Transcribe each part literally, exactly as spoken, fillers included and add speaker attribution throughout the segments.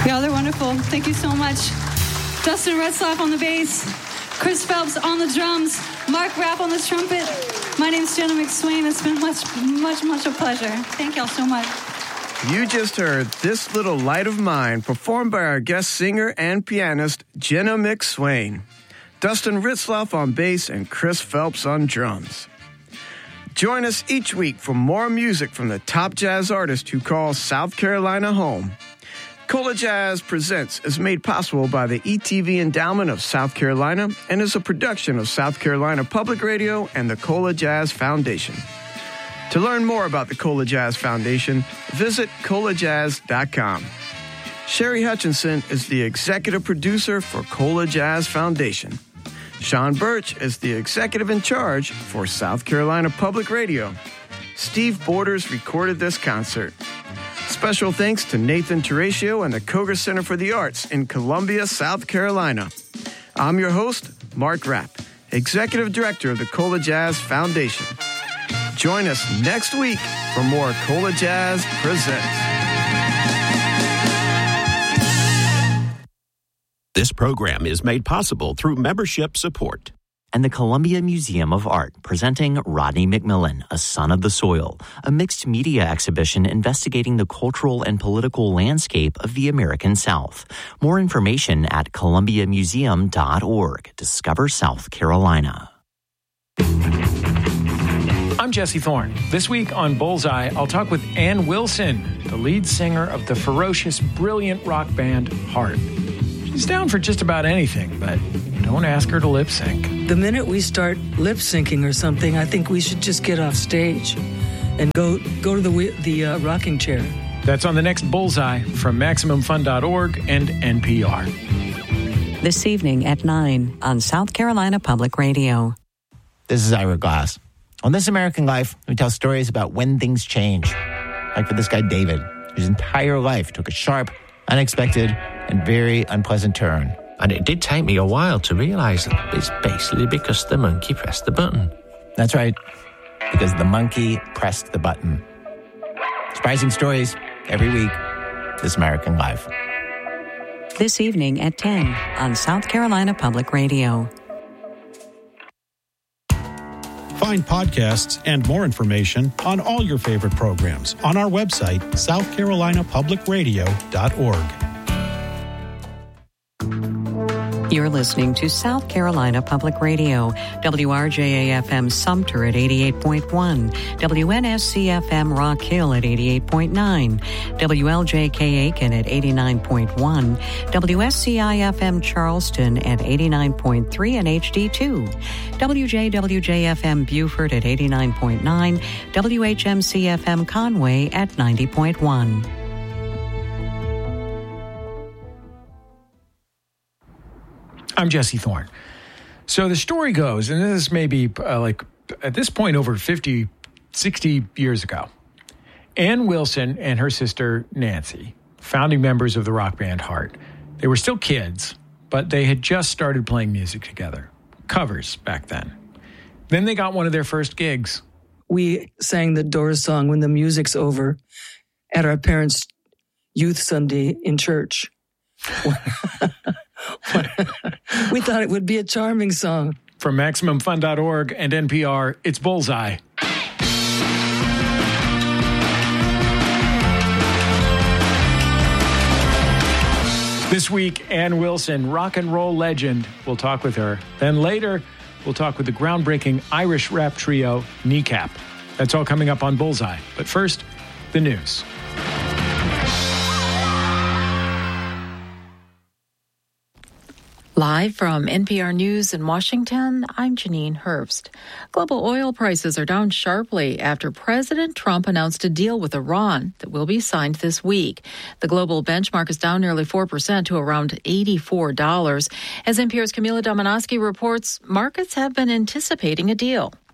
Speaker 1: Y'all, they're wonderful. Thank you so much. Dustin Retzlaff on the bass, Chris Phelps on the drums, Mark Rapp on the trumpet. My name's Jenna McSwain. It's been much, much, much a pleasure. Thank y'all so much.
Speaker 2: You just heard This Little Light of Mine, performed by our guest singer and pianist, Jenna McSwain. Dustin Ritzlaff on bass and Chris Phelps on drums. Join us each week for more music from the top jazz artists who call South Carolina home. Cola Jazz Presents is made possible by the E T V Endowment of South Carolina and is a production of South Carolina Public Radio and the Cola Jazz Foundation. To learn more about the Cola Jazz Foundation, visit cola jazz dot com. Sherry Hutchinson is the executive producer for Cola Jazz Foundation. Sean Birch is the executive in charge for South Carolina Public Radio. Steve Borders recorded this concert. Special thanks to Nathan Teratio and the Koger Center for the Arts in Columbia, South Carolina. I'm your host, Mark Rapp, Executive Director of the Cola Jazz Foundation. Join us next week for more Cola Jazz Presents.
Speaker 3: This program is made possible through membership support.
Speaker 4: And the Columbia Museum of Art presenting Rodney McMillan, A Son of the Soil, a mixed media exhibition investigating the cultural and political landscape of the American South. More information at columbia museum dot org. Discover South Carolina.
Speaker 5: I'm Jesse Thorne. This week on Bullseye, I'll talk with Ann Wilson, the lead singer of the ferocious, brilliant rock band Heart. She's down for just about anything, but don't ask her to lip sync.
Speaker 6: The minute we start lip syncing or something, I think we should just get off stage and go go to the the uh, rocking chair.
Speaker 5: That's on the next Bullseye from Maximum Fun dot org and N P R.
Speaker 7: This evening at nine on South Carolina Public Radio.
Speaker 8: This is Ira Glass. On This American Life, we tell stories about when things change. Like for this guy, David, whose entire life took a sharp, unexpected, and very unpleasant turn.
Speaker 9: And it did take me a while to realize that it's basically because the monkey pressed the button.
Speaker 8: That's right, because the monkey pressed the button. Surprising stories every week. This American Life.
Speaker 7: This evening at ten on South Carolina Public Radio.
Speaker 10: Find podcasts and more information on all your favorite programs on our website, south carolina public radio dot org.
Speaker 7: You're listening to South Carolina Public Radio, W R J A F M Sumter at eighty-eight point one, W N S C F M Rock Hill at eighty-eight point nine, W L J K Aiken at eighty-nine point one, W S C I F M Charleston at eighty-nine point three and H D two, W J W J F M Beaufort at eighty-nine point nine, W H M C F M Conway at ninety point one.
Speaker 5: I'm Jesse Thorne. So the story goes, and this is maybe uh, like at this point over fifty, sixty years ago, Ann Wilson and her sister Nancy, founding members of the rock band Heart, they were still kids, but they had just started playing music together. Covers back then. Then they got one of their first gigs.
Speaker 6: We sang the Doors song, When the Music's Over, at our parents' youth Sunday in church. We thought it would be a charming song.
Speaker 5: From Maximum Fun dot org and N P R, it's Bullseye. This week, Ann Wilson, rock and roll legend. We'll talk with her. Then later, we'll talk with the groundbreaking Irish rap trio, Kneecap. That's all coming up on Bullseye. But first, the news.
Speaker 11: Live from N P R News in Washington, I'm Janine Herbst. Global oil prices are down sharply after President Trump announced a deal with Iran that will be signed this week. The global benchmark is down nearly four percent to around eighty-four dollars. As N P R's Camila Domonoske reports, markets have been anticipating a deal.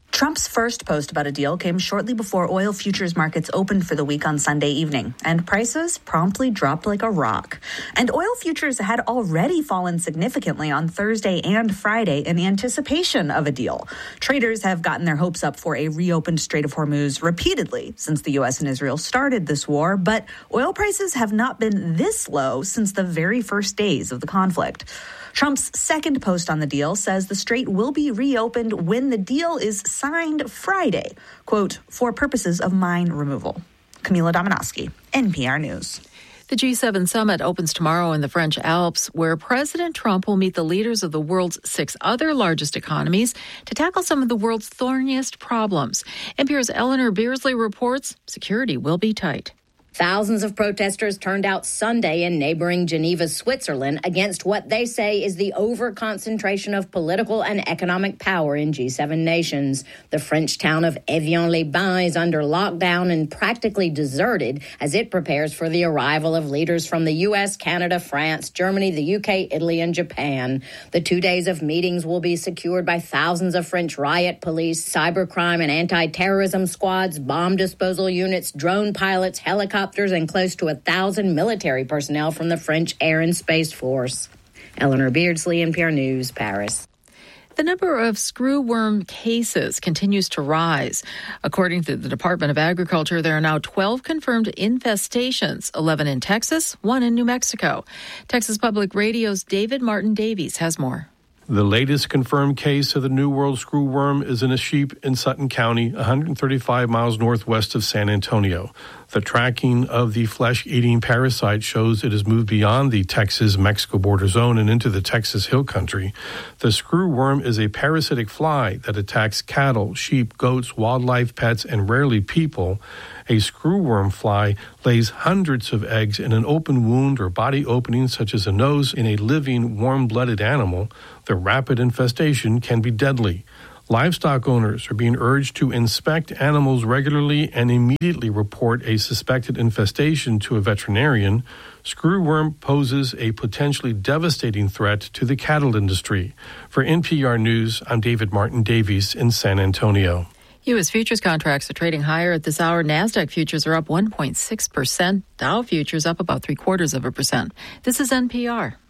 Speaker 12: Trump's first post about a deal came shortly before oil futures markets opened for the week on Sunday evening, and prices promptly dropped like a rock. And oil futures had already fallen significantly on Thursday and Friday in anticipation of a deal. Traders have gotten their hopes up for a reopened Strait of Hormuz repeatedly since the U S and Israel started this war, but oil prices have not been this low since the very first days of the conflict. Trump's second post on the deal says the strait will be reopened when the deal is signed Friday, quote, for purposes of mine removal. Camila Dominowski, N P R News.
Speaker 11: The G seven summit opens tomorrow in the French Alps, where President Trump will meet the leaders of the world's six other largest economies to tackle some of the world's thorniest problems. N P R's Eleanor Beardsley reports security will be tight.
Speaker 13: Thousands of protesters turned out Sunday in neighboring Geneva, Switzerland, against what they say is the over-concentration of political and economic power in G seven nations. The French town of Evian-les-Bains is under lockdown and practically deserted as it prepares for the arrival of leaders from the U S, Canada, France, Germany, the U K, Italy, and Japan. The two days of meetings will be secured by thousands of French riot police, cybercrime and anti-terrorism squads, bomb disposal units, drone pilots, helicopters, and close to a thousand military personnel from the French Air and Space Force. Eleanor Beardsley, N P R News, Paris.
Speaker 11: The number of screwworm cases continues to rise. According to the Department of Agriculture, there are now twelve confirmed infestations, eleven in Texas, one in New Mexico. Texas Public Radio's David Martin Davies has more.
Speaker 14: The latest confirmed case of the New World screwworm is in a sheep in Sutton County, one hundred thirty-five miles northwest of San Antonio. The tracking of the flesh-eating parasite shows it has moved beyond the Texas-Mexico border zone and into the Texas Hill Country. The screwworm is a parasitic fly that attacks cattle, sheep, goats, wildlife, pets, and rarely people. A screwworm fly lays hundreds of eggs in an open wound or body opening, such as a nose, in a living, warm-blooded animal. The rapid infestation can be deadly. Livestock owners are being urged to inspect animals regularly and immediately report a suspected infestation to a veterinarian. Screwworm poses a potentially devastating threat to the cattle industry. For N P R News, I'm David Martin Davies in San Antonio.
Speaker 11: U S futures contracts are trading higher at this hour. NASDAQ futures are up one point six percent. Dow futures up about three quarters of a percent. This is N P R.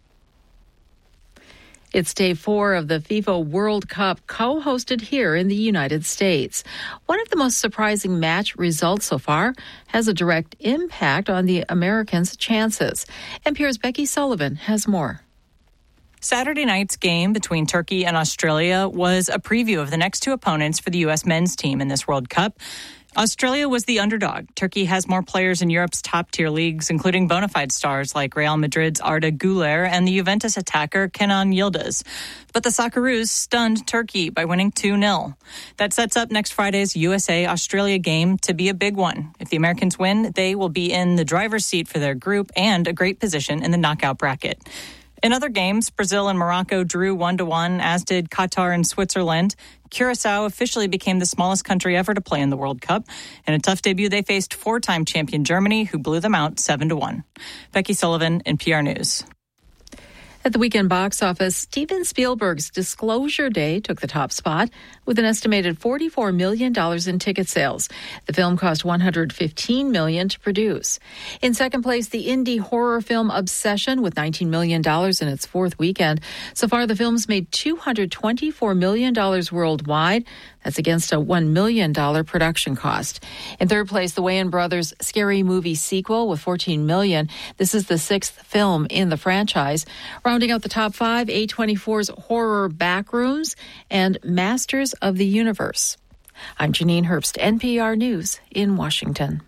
Speaker 11: It's day four of the FIFA World Cup, co-hosted here in the United States. One of the most surprising match results so far has a direct impact on the Americans' chances. N P R's Becky Sullivan has more.
Speaker 15: Saturday night's game between Turkey and Australia was a preview of the next two opponents for the U S men's team in this World Cup. Australia was the underdog. Turkey has more players in Europe's top-tier leagues, including bona fide stars like Real Madrid's Arda Güler and the Juventus attacker Kenan Yildiz. But the Socceroos stunned Turkey by winning two nil. That sets up next Friday's U S A-Australia game to be a big one. If the Americans win, they will be in the driver's seat for their group and a great position in the knockout bracket. In other games, Brazil and Morocco drew one to one, as did Qatar and Switzerland. Curacao officially became the smallest country ever to play in the World Cup. In a tough debut, they faced four-time champion Germany, who blew them out seven to one. Becky Sullivan, N P R News.
Speaker 11: At the weekend box office, Steven Spielberg's Disclosure Day took the top spot with an estimated forty-four million dollars in ticket sales. The film cost one hundred fifteen million dollars to produce. In second place, the indie horror film Obsession with nineteen million dollars in its fourth weekend. So far, the film's made two hundred twenty-four million dollars worldwide. That's against a one million dollars production cost. In third place, the Wayans Brothers Scary Movie sequel with fourteen million dollars. This is the sixth film in the franchise. Rounding out the top five, A twenty-four's Horror Backrooms and Masters of the Universe. I'm Janine Herbst, N P R News in Washington.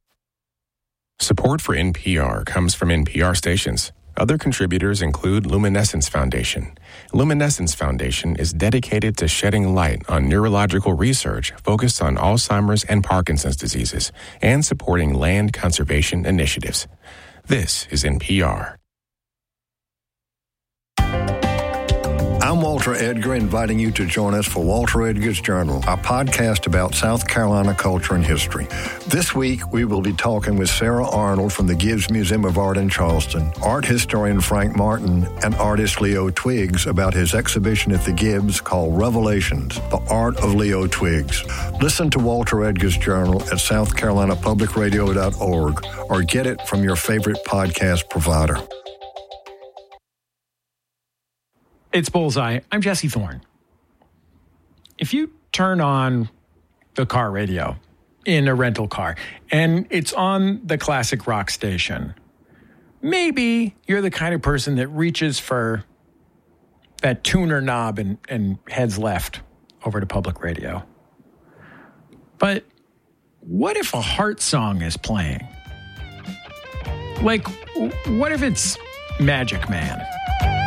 Speaker 16: Support for N P R comes from N P R stations. Other contributors include Luminescence Foundation. Luminescence Foundation is dedicated to shedding light on neurological research focused on Alzheimer's and Parkinson's diseases and supporting land conservation initiatives. This is N P R.
Speaker 17: I'm Walter Edgar, inviting you to join us for Walter Edgar's Journal, a podcast about South Carolina culture and history. This week, we will be talking with Sarah Arnold from the Gibbs Museum of Art in Charleston, art historian Frank Martin, and artist Leo Twiggs about his exhibition at the Gibbs called Revelations, The Art of Leo Twiggs. Listen to Walter Edgar's Journal at south carolina public radio dot org or get it from your favorite podcast provider.
Speaker 5: It's Bullseye. I'm Jesse Thorne. If you turn on the car radio in a rental car and it's on the classic rock station, maybe you're the kind of person that reaches for that tuner knob and, and heads left over to public radio. But what if a heart song is playing? Like, what if it's Magic Man?